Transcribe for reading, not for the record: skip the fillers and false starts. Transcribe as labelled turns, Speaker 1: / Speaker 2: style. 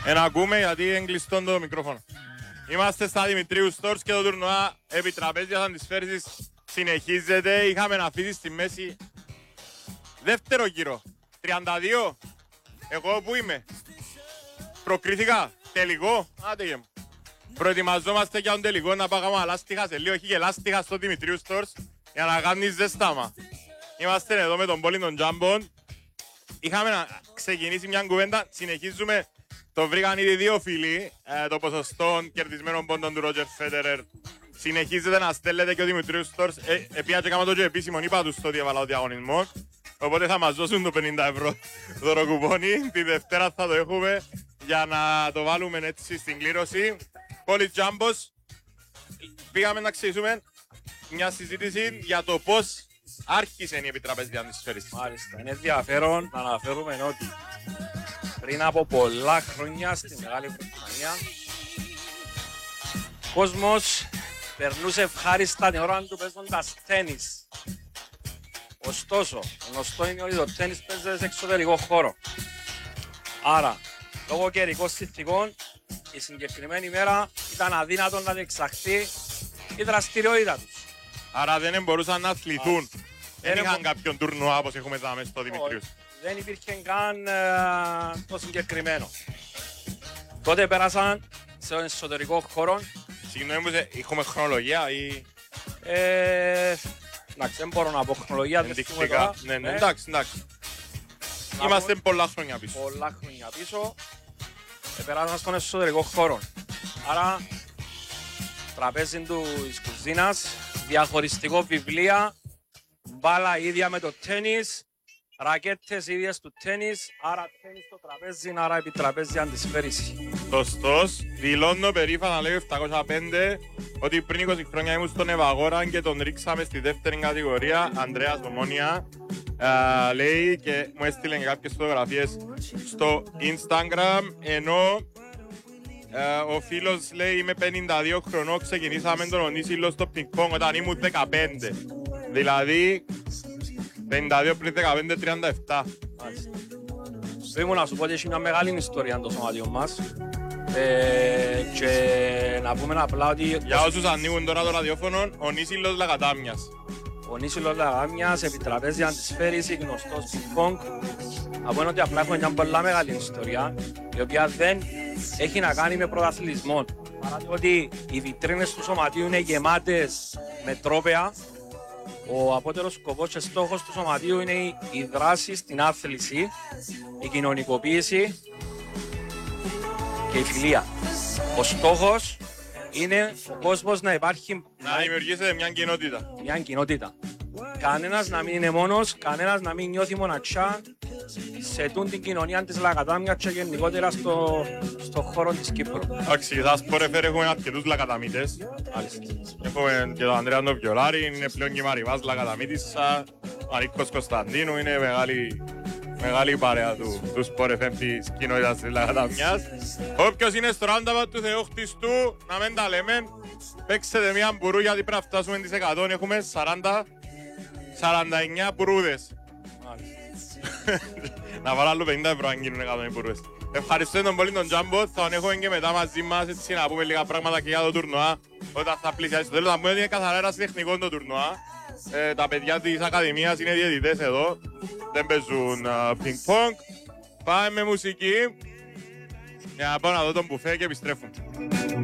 Speaker 1: Ακούμε γιατί είναι κλειστό το μικρόφωνο. Είμαστε στα Δημητρίου Stores και το τουρνουά επί τραπέζιας αντισφαίρησης συνεχίζεται. Είχαμε αφήσει στη μέση δεύτερο γύρο. 32. Εγώ που είμαι. Προκρίθηκα. Τελικό. Άντε γε μου. Προετοιμαζόμαστε για τον τελικό να πάγαμε αλάστιχα σε λίγο. Έχει και λάστιχα στο Δημητρίου Stores για να κάνει ζεστάμα. Είμαστε εδώ με τον Πόλη των Τζάμπον. Είχαμε να ξεκινήσει μια κουβέντα. Συνεχίζουμε. Το βρήκαν ήδη δύο φίλοι. Το ποσοστό κερδισμένων πόντων του Ρότζερ Φέντερερ συνεχίζεται να στέλνεται και ο Δημητρίου Stores. Επειδή και κάνουμε το και επίσημο, είπα τους στο διαβαλάω διαγωνισμό. Οπότε θα μας δώσουν το 50€ δωροκουπόνι. Τη Δευτέρα θα το έχουμε για να το βάλουμε έτσι στην κλήρωση. Πόλη Τζάμπος. Πήγαμε να ξεκινήσουμε μια συζήτηση για το πώς άρχισε η επιτραπέζια αντισφαίρησης.
Speaker 2: Μάλιστα. Είναι ενδιαφέρον να αναφέρουμε ότι πριν από πολλά χρόνια στη Μεγάλη Βρετανία ο κόσμος περνούσε ευχάριστα την ώρα του παίζοντας τένις. Ωστόσο, γνωστό είναι ότι το τένις παίζεται σε εξωτερικό χώρο. Άρα, λόγω καιρικών συνθηκών, η συγκεκριμένη μέρα ήταν αδύνατο να διεξαχθεί η δραστηριότητα τους.
Speaker 1: Άρα δεν μπορούσαν να αθληθούν. Δεν είχαν κάποιον τουρνουά όπως έχουμε δάμε στο Δημητρίου.
Speaker 2: Δεν υπήρχε καν το συγκεκριμένο. Τότε πέρασαν σε εσωτερικό χώρο.
Speaker 1: Συγγνώμη, έχουμε χρονολογία ή...
Speaker 2: Εντάξει, δεν μπορώ να πω χρονολογία.
Speaker 1: Ενδεικτικά. Ναι, εντάξει. Είμαστε πολλά χρόνια πίσω.
Speaker 2: Πολλά χρόνια πίσω. Πέρασαν στον εσωτερικό χώρο. Άρα, τραπέζι της κουζίνας, διαχωριστικό βιβλία, μπάλα ίδια με το τένις, ρακέτες ίδιες του τένις, άρα τένις στο τραπέζι, άρα επιτραπέζι αντισφαίριση.
Speaker 1: Σωστός, δηλώνω περήφανα, λέω 705, ότι πριν 20 χρόνια ήμουν στον Ευαγόρα και τον ρίξαμε στη δεύτερη κατηγορία, Ανδρέας Ομόνια. Λέει και μου έστειλε και κάποιες φωτογραφίες στο Instagram, ενώ ο φίλος λέει είμαι 52 χρονών, ξεκινήσαμε τον Ονίσιλο στο πινκ-πονγκ όταν ήμουν 15. Δηλαδή 52 πριν 15, 37.
Speaker 2: Πρέπει να σου πω ότι έχει μια μεγάλη ιστορία το σωματιό μας. Και να πούμε απλά ότι...
Speaker 1: Για όσους ανοίγουν τώρα το ραδιόφωνο, ο Νίσιλος Λαγατάμιας.
Speaker 2: Ο Νίσιλος Λαγατάμιας, επιτραπέζι αντισφαίριση, γνωστός πινκ-πονγκ. Από ότι απλά έχουμε μια πολλά μεγάλη ιστορία, η οποία δεν έχει να κάνει με πρωταθλητισμό. Παρά το ότι οι βιτρίνες του σωματείου είναι γεμάτες με τρόπαια, ο απότερος σκοπός και στόχος του σωματείου είναι η δράση στην άθληση, η κοινωνικοποίηση και η φιλία. Ο στόχος είναι ο κόσμος να υπάρχει...
Speaker 1: Να δημιουργήσετε μια κοινότητα.
Speaker 2: Μια κοινότητα. Κανένας να μην είναι μόνος, κανένας να μην νιώθει μοναξιά σε την κοινωνία της Λαγατάμιας και γενικότερα στο χώρο της Κύπρου.
Speaker 1: Εντάξει, θα σπορεφέρ έχουμε αρκετούς Λαγαταμίτες. Έχουμε και τον Ανδρέα τον Βιολάρη, είναι πλέον και η Μαριβάς Λαγαταμίτισσα. Ο Νίκος Κωνσταντίνου είναι μεγάλη παρέα του σπορεφέρ της κοινότητας της Λαγατάμιας. Όποιος είναι στο roundabout του Θεόχτιστου, να μην τα λέμε, παίξετε μια μπουρού γιατί πρέπει να φτάσουμε τις 100, έχουμε 49 μπουρούδες. Να βάλω άλλο 50€ αν γίνουν 100 μπουρούδες. Ευχαριστώ τον πολύ τον Τζάμπο, θα τον έχουμε και μετά μαζί μας έτσι να πούμε λίγα πράγματα και για το τουρνουά όταν θα πλησιάσει το τέλος. Θα πούμε ότι είναι καθαρά ερασιτεχνικό το τουρνουά. Τα παιδιά της Ακαδημίας είναι διαιτητές εδώ, δεν παίζουν πινκ-πονγκ. Πάμε με μουσική για να πάω να δω τον μπουφέ και επιστρέφουμε.